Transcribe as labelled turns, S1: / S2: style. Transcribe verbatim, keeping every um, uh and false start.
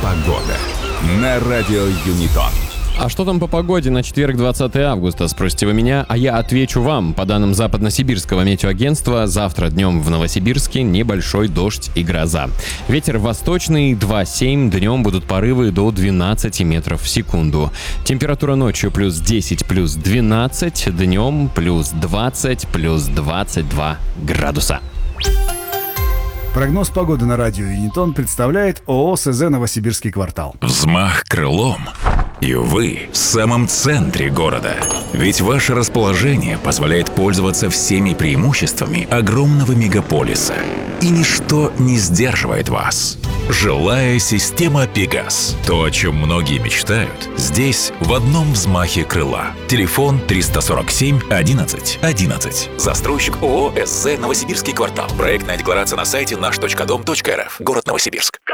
S1: Погода на радио Юнитон.
S2: А что там по погоде на четверг, двадцатое августа, спросите вы меня, а я отвечу вам. По данным Западно-Сибирского метеоагентства, завтра днем в Новосибирске небольшой дождь и гроза. Ветер восточный два семь, днем будут порывы до двенадцати метров в секунду. Температура ночью плюс десять, плюс двенадцать, днем плюс двадцать, плюс двадцать два градуса.
S3: Прогноз погоды на радио Юнитон представляет ООО СЗ «Новосибирский квартал».
S1: Взмах крылом, и вы в самом центре города. Ведь ваше расположение позволяет пользоваться всеми преимуществами огромного мегаполиса. И ничто не сдерживает вас. Жилая система «Пегас». То, о чем многие мечтают, здесь в одном взмахе крыла. Телефон триста сорок семь одиннадцать одиннадцать. Застройщик ООО СЗ «Новосибирский квартал». Проектная декларация на сайте наш точка дом точка рф. Город Новосибирск.